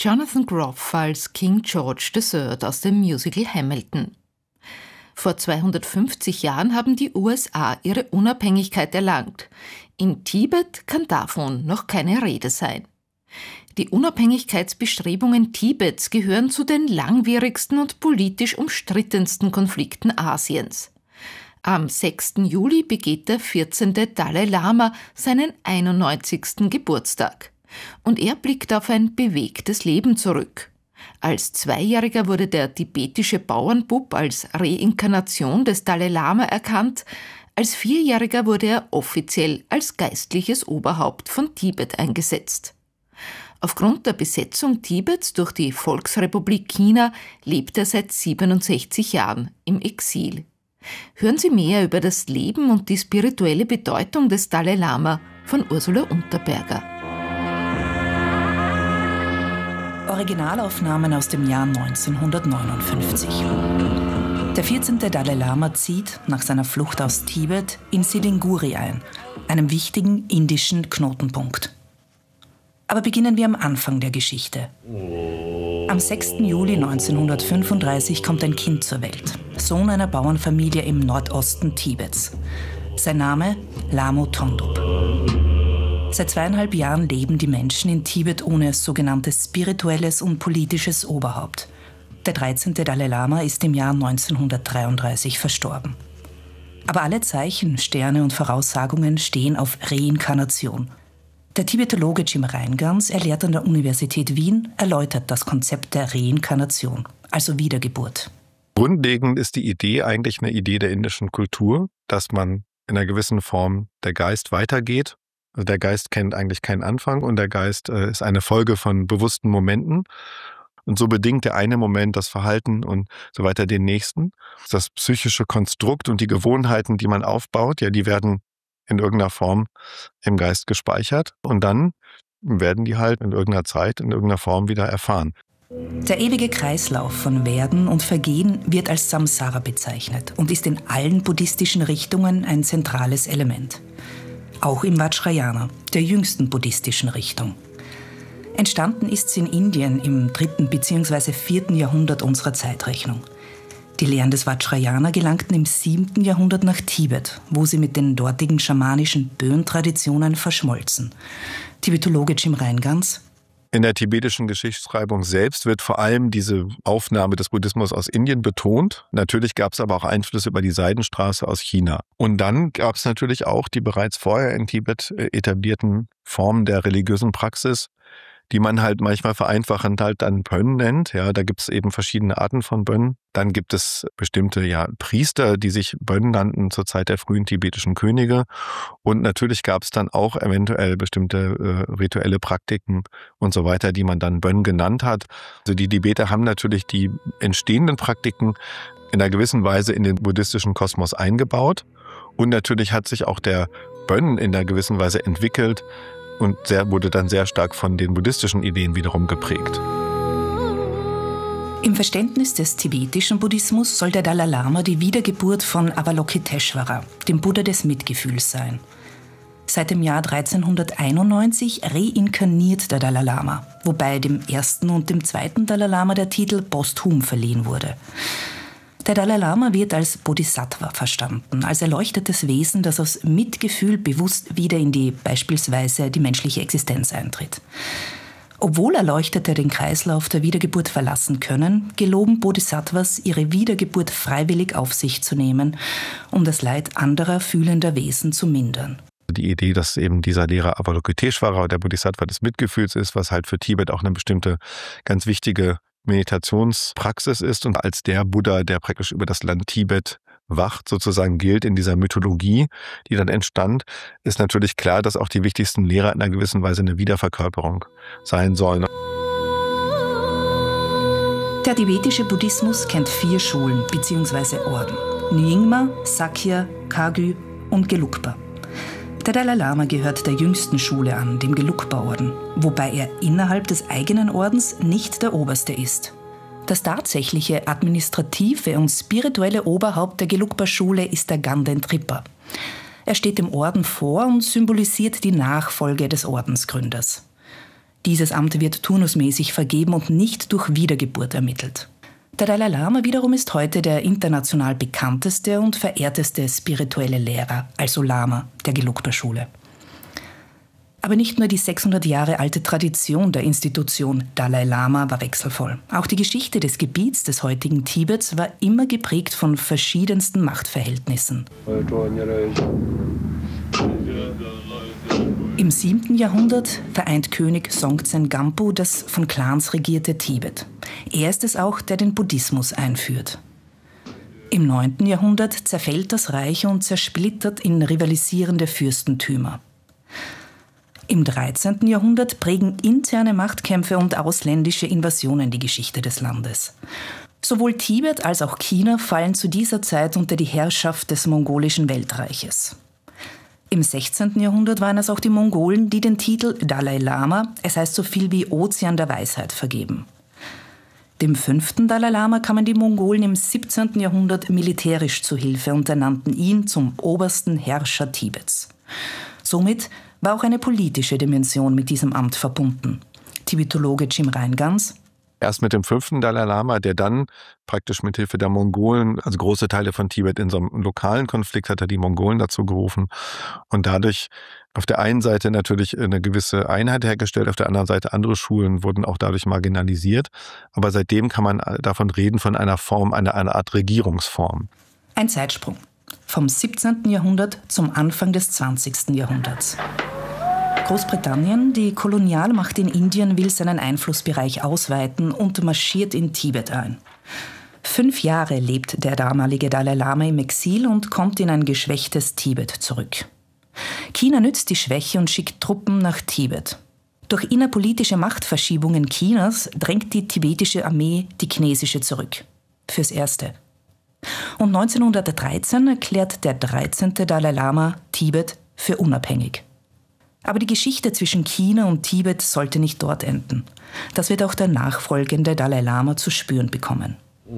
Jonathan Groff als King George III aus dem Musical Hamilton. Vor 250 Jahren haben die USA ihre Unabhängigkeit erlangt. In Tibet kann davon noch keine Rede sein. Die Unabhängigkeitsbestrebungen Tibets gehören zu den langwierigsten und politisch umstrittensten Konflikten Asiens. Am 6. Juli begeht der 14. Dalai Lama seinen 91. Geburtstag. Und er blickt auf ein bewegtes Leben zurück. Als Zweijähriger wurde der tibetische Bauernbub als Reinkarnation des Dalai Lama erkannt. Als Vierjähriger wurde er offiziell als geistliches Oberhaupt von Tibet eingesetzt. Aufgrund der Besetzung Tibets durch die Volksrepublik China lebt er seit 67 Jahren im Exil. Hören Sie mehr über das Leben und die spirituelle Bedeutung des Dalai Lama von Ursula Unterberger. Originalaufnahmen aus dem Jahr 1959. Der 14. Dalai Lama zieht nach seiner Flucht aus Tibet in Siliguri ein, einem wichtigen indischen Knotenpunkt. Aber beginnen wir am Anfang der Geschichte. Am 6. Juli 1935 kommt ein Kind zur Welt, Sohn einer Bauernfamilie im Nordosten Tibets. Sein Name Lamo Thondup. Seit 2,5 Jahren leben die Menschen in Tibet ohne sogenanntes spirituelles und politisches Oberhaupt. Der 13. Dalai Lama ist im Jahr 1933 verstorben. Aber alle Zeichen, Sterne und Voraussagungen stehen auf Reinkarnation. Der Tibetologe Jim Reingans, er lehrt an der Universität Wien, erläutert das Konzept der Reinkarnation, also Wiedergeburt. Grundlegend ist die Idee eigentlich eine Idee der indischen Kultur, dass man in einer gewissen Form der Geist weitergeht. Also der Geist kennt eigentlich keinen Anfang und der Geist ist eine Folge von bewussten Momenten. Und so bedingt der eine Moment das Verhalten und so weiter den nächsten. Das psychische Konstrukt und die Gewohnheiten, die man aufbaut, ja, die werden in irgendeiner Form im Geist gespeichert und dann werden die halt in irgendeiner Zeit, in irgendeiner Form wieder erfahren. Der ewige Kreislauf von Werden und Vergehen wird als Samsara bezeichnet und ist in allen buddhistischen Richtungen ein zentrales Element. Auch im Vajrayana, der jüngsten buddhistischen Richtung. Entstanden ist sie in Indien im 3. bzw. 4. Jahrhundert unserer Zeitrechnung. Die Lehren des Vajrayana gelangten im 7. Jahrhundert nach Tibet, wo sie mit den dortigen schamanischen Bön-Traditionen verschmolzen. Tibetologe Jim Reingans. In der tibetischen Geschichtsschreibung selbst wird vor allem diese Aufnahme des Buddhismus aus Indien betont. Natürlich gab es aber auch Einflüsse über die Seidenstraße aus China. Und dann gab es natürlich auch die bereits vorher in Tibet etablierten Formen der religiösen Praxis, die man halt manchmal vereinfachend halt dann Bön nennt. Ja, da gibt es eben verschiedene Arten von Bön. Dann gibt es bestimmte Priester, die sich Bön nannten zur Zeit der frühen tibetischen Könige. Und natürlich gab es dann auch eventuell bestimmte rituelle Praktiken und so weiter, die man dann Bön genannt hat. Also die Tibeter haben natürlich die entstehenden Praktiken in einer gewissen Weise in den buddhistischen Kosmos eingebaut. Und natürlich hat sich auch der Bön in einer gewissen Weise entwickelt, und wurde dann sehr stark von den buddhistischen Ideen wiederum geprägt. Im Verständnis des tibetischen Buddhismus soll der Dalai Lama die Wiedergeburt von Avalokiteshvara, dem Buddha des Mitgefühls, sein. Seit dem Jahr 1391 reinkarniert der Dalai Lama, wobei dem ersten und dem zweiten Dalai Lama der Titel posthum verliehen wurde. Der Dalai Lama wird als Bodhisattva verstanden, als erleuchtetes Wesen, das aus Mitgefühl bewusst wieder in beispielsweise die menschliche Existenz eintritt. Obwohl Erleuchtete den Kreislauf der Wiedergeburt verlassen können, geloben Bodhisattvas, ihre Wiedergeburt freiwillig auf sich zu nehmen, um das Leid anderer fühlender Wesen zu mindern. Die Idee, dass eben dieser Lehrer Avalokiteshvara, der Bodhisattva des Mitgefühls ist, was halt für Tibet auch eine bestimmte, ganz wichtige Meditationspraxis ist und als der Buddha, der praktisch über das Land Tibet wacht, sozusagen gilt in dieser Mythologie, die dann entstand, ist natürlich klar, dass auch die wichtigsten Lehrer in einer gewissen Weise eine Wiederverkörperung sein sollen. Der tibetische Buddhismus kennt 4 Schulen bzw. Orden: Nyingma, Sakya, Kagyu und Gelugpa. Der Dalai Lama gehört der jüngsten Schule an, dem Gelugpa-Orden, wobei er innerhalb des eigenen Ordens nicht der Oberste ist. Das tatsächliche administrative und spirituelle Oberhaupt der Gelugpa-Schule ist der Ganden Trippa. Er steht dem Orden vor und symbolisiert die Nachfolge des Ordensgründers. Dieses Amt wird turnusmäßig vergeben und nicht durch Wiedergeburt ermittelt. Der Dalai Lama wiederum ist heute der international bekannteste und verehrteste spirituelle Lehrer, also Lama der Gelugpa-Schule. Aber nicht nur die 600 Jahre alte Tradition der Institution Dalai Lama war wechselvoll. Auch die Geschichte des Gebiets des heutigen Tibets war immer geprägt von verschiedensten Machtverhältnissen. Im 7. Jahrhundert vereint König Songtsen Gampo das von Clans regierte Tibet. Er ist es auch, der den Buddhismus einführt. Im 9. Jahrhundert zerfällt das Reich und zersplittert in rivalisierende Fürstentümer. Im 13. Jahrhundert prägen interne Machtkämpfe und ausländische Invasionen die Geschichte des Landes. Sowohl Tibet als auch China fallen zu dieser Zeit unter die Herrschaft des mongolischen Weltreiches. Im 16. Jahrhundert waren es auch die Mongolen, die den Titel Dalai Lama, es heißt so viel wie Ozean der Weisheit, vergeben. Dem 5. Dalai Lama kamen die Mongolen im 17. Jahrhundert militärisch zu Hilfe und ernannten ihn zum obersten Herrscher Tibets. Somit war auch eine politische Dimension mit diesem Amt verbunden. Tibetologe Jim Reingans: Erst mit dem 5. Dalai Lama, der dann praktisch mit Hilfe der Mongolen, also große Teile von Tibet in so einem lokalen Konflikt, hat er die Mongolen dazu gerufen und dadurch auf der einen Seite natürlich eine gewisse Einheit hergestellt, auf der anderen Seite andere Schulen wurden auch dadurch marginalisiert. Aber seitdem kann man davon reden, von einer Form, einer Art Regierungsform. Ein Zeitsprung vom 17. Jahrhundert zum Anfang des 20. Jahrhunderts. Großbritannien, die Kolonialmacht in Indien, will seinen Einflussbereich ausweiten und marschiert in Tibet ein. 5 Jahre lebt der damalige Dalai Lama im Exil und kommt in ein geschwächtes Tibet zurück. China nützt die Schwäche und schickt Truppen nach Tibet. Durch innerpolitische Machtverschiebungen Chinas drängt die tibetische Armee die chinesische zurück. Fürs Erste. Und 1913 erklärt der 13. Dalai Lama Tibet für unabhängig. Aber die Geschichte zwischen China und Tibet sollte nicht dort enden. Das wird auch der nachfolgende Dalai Lama zu spüren bekommen.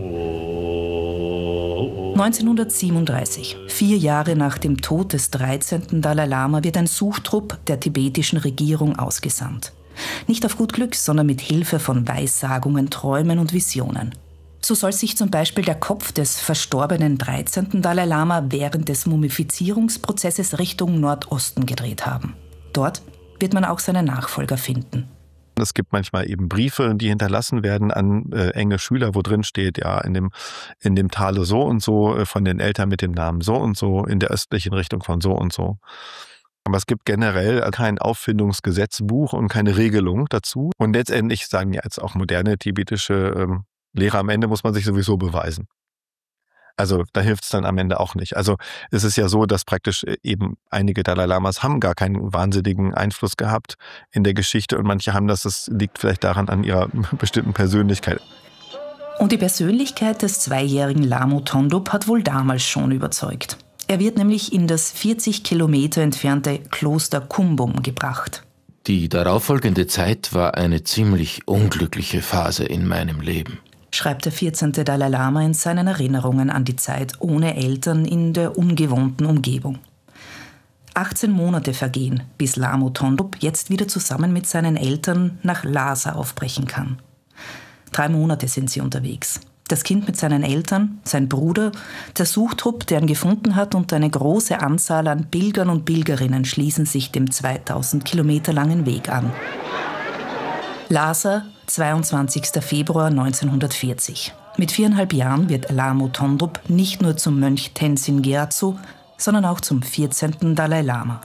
1937, 4 Jahre nach dem Tod des 13. Dalai Lama, wird ein Suchtrupp der tibetischen Regierung ausgesandt. Nicht auf gut Glück, sondern mit Hilfe von Weissagungen, Träumen und Visionen. So soll sich zum Beispiel der Kopf des verstorbenen 13. Dalai Lama während des Mumifizierungsprozesses Richtung Nordosten gedreht haben. Dort wird man auch seine Nachfolger finden. Es gibt manchmal eben Briefe, die hinterlassen werden an enge Schüler, wo drin steht, ja, in dem Tale so und so, von den Eltern mit dem Namen so und so, in der östlichen Richtung von so und so. Aber es gibt generell kein Auffindungsgesetzbuch und keine Regelung dazu. Und letztendlich sagen ja jetzt auch moderne tibetische Lehrer, am Ende muss man sich sowieso beweisen. Also da hilft es dann am Ende auch nicht. Also es ist ja so, dass praktisch eben einige Dalai Lamas haben gar keinen wahnsinnigen Einfluss gehabt in der Geschichte und manche haben das liegt vielleicht daran an ihrer bestimmten Persönlichkeit. Und die Persönlichkeit des 2-jährigen Lamo Thondup hat wohl damals schon überzeugt. Er wird nämlich in das 40 Kilometer entfernte Kloster Kumbum gebracht. Die darauffolgende Zeit war eine ziemlich unglückliche Phase in meinem Leben, schreibt der 14. Dalai Lama in seinen Erinnerungen an die Zeit ohne Eltern in der ungewohnten Umgebung. 18 Monate vergehen, bis Lamo Thondup jetzt wieder zusammen mit seinen Eltern nach Lhasa aufbrechen kann. 3 Monate sind sie unterwegs. Das Kind mit seinen Eltern, sein Bruder, der Suchtrupp, der ihn gefunden hat, und eine große Anzahl an Pilgern und Pilgerinnen schließen sich dem 2000 Kilometer langen Weg an. Lhasa, 22. Februar 1940. Mit 4,5 Jahren wird Lamo Thondup nicht nur zum Mönch Tenzin Gyatso, sondern auch zum 14. Dalai Lama.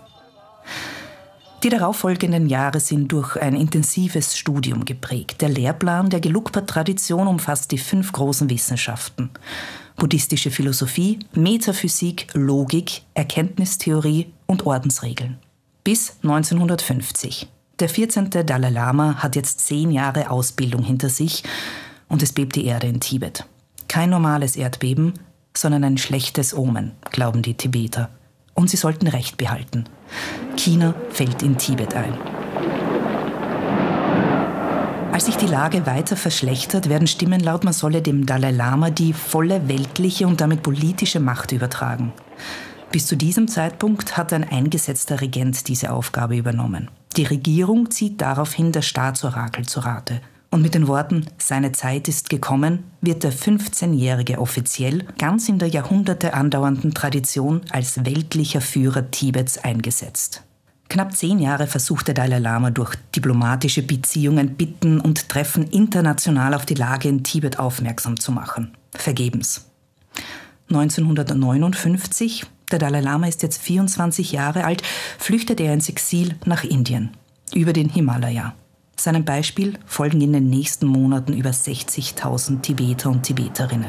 Die darauffolgenden Jahre sind durch ein intensives Studium geprägt. Der Lehrplan der Gelugpa-Tradition umfasst die 5 großen Wissenschaften: buddhistische Philosophie, Metaphysik, Logik, Erkenntnistheorie und Ordensregeln. Bis 1950. Der 14. Dalai Lama hat jetzt 10 Jahre Ausbildung hinter sich und es bebt die Erde in Tibet. Kein normales Erdbeben, sondern ein schlechtes Omen, glauben die Tibeter. Und sie sollten Recht behalten. China fällt in Tibet ein. Als sich die Lage weiter verschlechtert, werden Stimmen laut, man solle dem Dalai Lama die volle weltliche und damit politische Macht übertragen. Bis zu diesem Zeitpunkt hat ein eingesetzter Regent diese Aufgabe übernommen. Die Regierung zieht daraufhin das Staatsorakel zu Rate. Und mit den Worten »Seine Zeit ist gekommen« wird der 15-Jährige offiziell, ganz in der Jahrhunderte andauernden Tradition, als weltlicher Führer Tibets eingesetzt. Knapp 10 Jahre versucht der Dalai Lama durch diplomatische Beziehungen, Bitten und Treffen international auf die Lage in Tibet aufmerksam zu machen. Vergebens. 1959, der Dalai Lama ist jetzt 24 Jahre alt, flüchtet er ins Exil nach Indien, über den Himalaya. Seinem Beispiel folgen in den nächsten Monaten über 60.000 Tibeter und Tibeterinnen.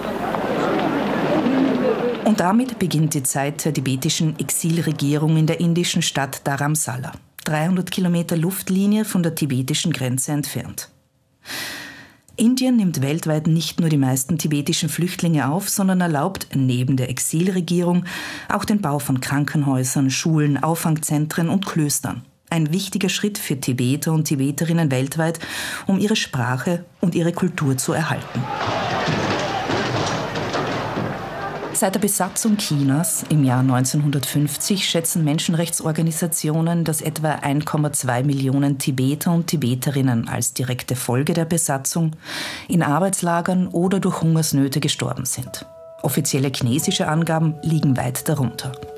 Und damit beginnt die Zeit der tibetischen Exilregierung in der indischen Stadt Dharamsala, 300 Kilometer Luftlinie von der tibetischen Grenze entfernt. Indien nimmt weltweit nicht nur die meisten tibetischen Flüchtlinge auf, sondern erlaubt neben der Exilregierung auch den Bau von Krankenhäusern, Schulen, Auffangzentren und Klöstern. Ein wichtiger Schritt für Tibeter und Tibeterinnen weltweit, um ihre Sprache und ihre Kultur zu erhalten. Seit der Besatzung Chinas im Jahr 1950 schätzen Menschenrechtsorganisationen, dass etwa 1,2 Millionen Tibeter und Tibeterinnen als direkte Folge der Besatzung in Arbeitslagern oder durch Hungersnöte gestorben sind. Offizielle chinesische Angaben liegen weit darunter.